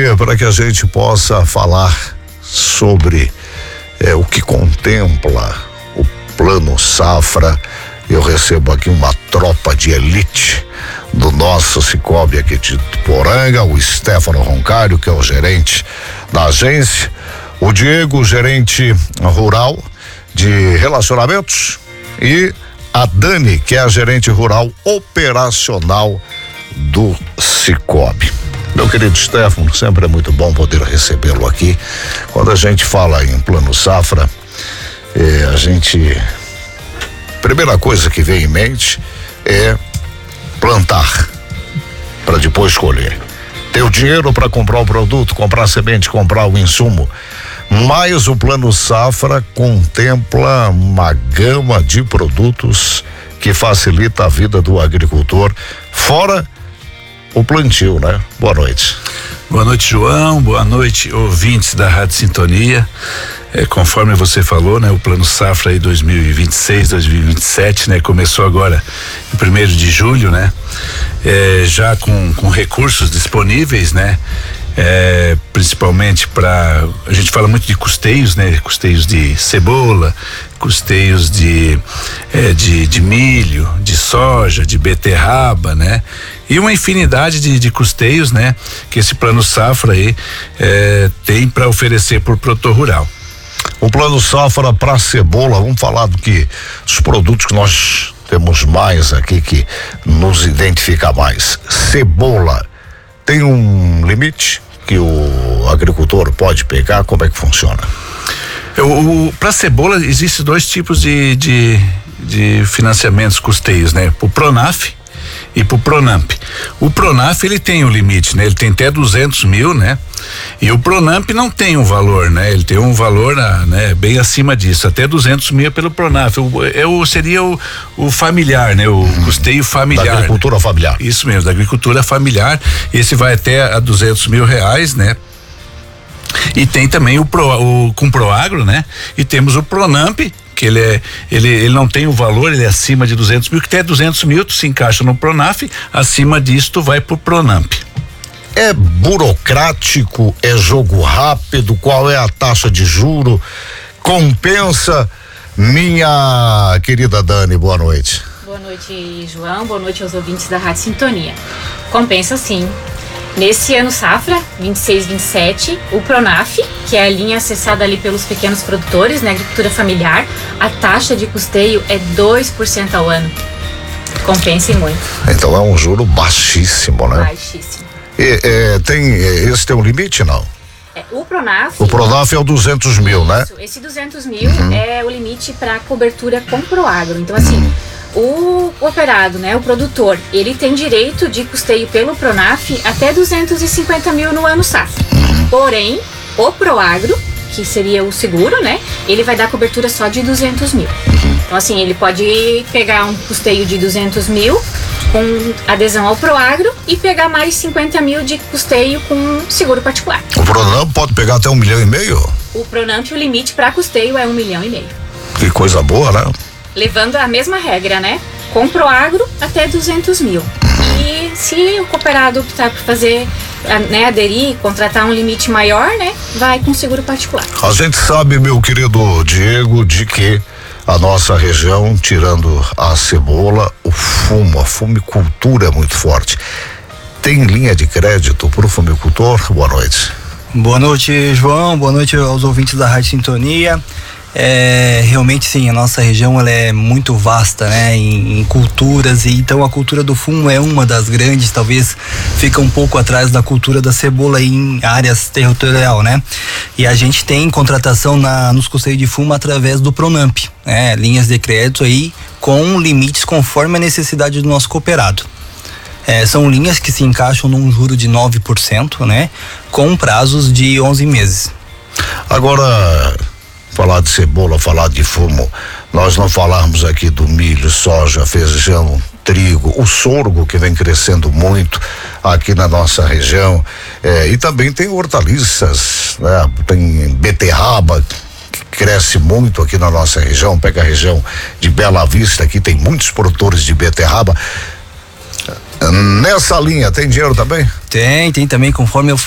para que a gente possa falar sobre o que contempla o Plano Safra. Eu recebo aqui uma tropa de elite do nosso Cicobi aqui de Poranga, o Stefano Roncário, que é o gerente da agência, o Diego, gerente rural de relacionamentos, e a Dani, que é a gerente rural operacional do Cicobi. Meu querido Stefano, sempre é muito bom poder recebê-lo aqui. Quando a gente fala em Plano Safra, primeira coisa que vem em mente é plantar, para depois colher. Ter o dinheiro para comprar o produto, comprar a semente, comprar o insumo. Mas o Plano Safra contempla uma gama de produtos que facilita a vida do agricultor, fora o plantio, né? Boa noite. Boa noite, João. Boa noite, ouvintes da Rádio Sintonia. Conforme você falou, né? O Plano Safra aí 2026, 2027, né? Começou agora em 1º de julho, né? Já com recursos disponíveis, né? Principalmente a gente fala muito de custeios, né? Custeios de cebola, custeios de milho, de soja, de beterraba, né? E uma infinidade de custeios, né? Que esse Plano Safra aí tem para oferecer por produtor rural. O Plano Safra para cebola, vamos falar dos produtos que nós temos mais aqui, que nos identifica mais. Cebola, tem um limite que o agricultor pode pegar? Como é que funciona? Para cebola existem 2 tipos de financiamentos, custeios, né? O Pronaf e pro Pronamp. O Pronaf, ele tem um limite, né? Ele tem até 200 mil, né? E o Pronamp não tem um valor, né? Ele tem um valor, né? Bem acima disso, até 200 mil pelo Pronaf. Seria o familiar, né? O custeio familiar. Da agricultura familiar. Isso mesmo, da agricultura familiar. Esse vai até a 200 mil reais, né? E tem também com Proagro, né? E temos o Pronamp, que ele não tem o valor, ele é acima de 200 mil, que até 200 mil tu se encaixa no Pronaf, acima disso tu vai pro Pronamp. É burocrático, é jogo rápido, qual é a taxa de juro? Compensa? Minha querida Dani, boa noite. Boa noite, João, boa noite aos ouvintes da Rádio Sintonia. Compensa sim. Nesse ano safra, 26-27, o Pronaf, que é a linha acessada ali pelos pequenos produtores, né, agricultura familiar, a taxa de custeio é 2% ao ano. Compensa muito. Então é um juro baixíssimo, né? Baixíssimo. Esse tem um limite, não? O Pronaf... O Pronaf é o 200 mil, né? Esse 200 mil é o limite para cobertura com Proagro. Então, assim... O operado, né, o produtor, ele tem direito de custeio pelo Pronaf até 250 mil no ano safra. Porém, o Proagro, que seria o seguro, né, ele vai dar cobertura só de 200 mil. Então, assim, ele pode pegar um custeio de 200 mil com adesão ao Proagro e pegar mais 50 mil de custeio com seguro particular. O Pronamp pode pegar até 1,5 milhão? O Pronamp, o limite para custeio é 1,5 milhão. Que coisa boa, né? Levando a mesma regra, né? Com Proagro até 200 mil. E se o cooperado optar por fazer, né, aderir, contratar um limite maior, né, vai com seguro particular. A gente sabe, meu querido Diego, de que a nossa região, tirando a cebola, a fumicultura é muito forte. Tem linha de crédito para o fumicultor? Boa noite. Boa noite, João. Boa noite aos ouvintes da Rádio Sintonia. Realmente sim, a nossa região ela é muito vasta, né, em culturas, e então a cultura do fumo é uma das grandes, talvez fica um pouco atrás da cultura da cebola em áreas territorial, né? E a gente tem contratação nos custeios de fumo através do Pronamp, né? Linhas de crédito aí com limites conforme a necessidade do nosso cooperado. São linhas que se encaixam num juro de 9%, né? Com prazos de 11 meses. Agora, falar de cebola, falar de fumo, nós não falarmos aqui do milho, soja, feijão, trigo, o sorgo que vem crescendo muito aqui na nossa região, e também tem hortaliças, né? Tem beterraba que cresce muito aqui na nossa região. Pega a região de Bela Vista, aqui tem muitos produtores de beterraba. Nessa linha tem dinheiro também? Tem também, conforme eu